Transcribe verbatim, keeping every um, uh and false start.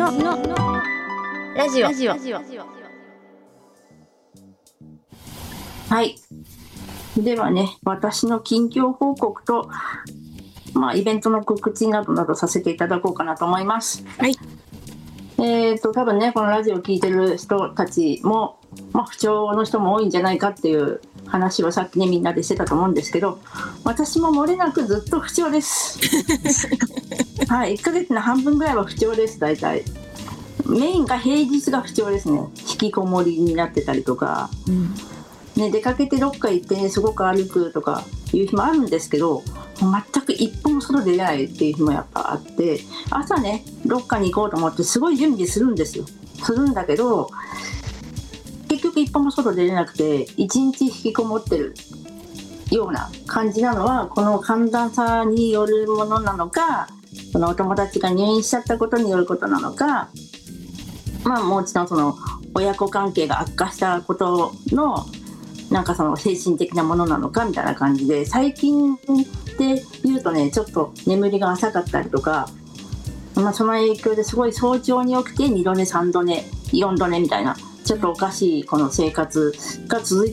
のラジオ。 はい。ではね、私の近況報告と、まあ、イベントの告知などなどさせていただこうかなと思います。 はい。 えーと、多分ね、このラジオを聞いてる人たちも、まあ、不調の人も多いんじゃないかっていう話をさっきね、みんなでしてたと思うんですけど、私も漏れなくずっと不調です。はい、いっかげつの半分ぐらいは不調です、大体。メインが平日が不調ですね。引きこもりになってたりとか、うんね、出かけてどっか行って、ね、すごく歩くとかいう日もあるんですけど、全く一歩も外出ないっていう日もやっぱあって、朝ねどっかに行こうと思ってすごい準備するんですよ。するんだけど結局一歩も外出れなくて一日引きこもってるような感じなのは、この寒暖差によるものなのか、そのお友達が入院しちゃったことによることなのか、まあもちろんその親子関係が悪化したことのなんかその精神的なものなのかみたいな感じで、最近で言うとね、ちょっと眠りが浅かったりとか、まあ、その影響ですごい早朝に起きてにど寝さんど寝よんど寝みたいな、ちょっとおかしいこの生活が続いて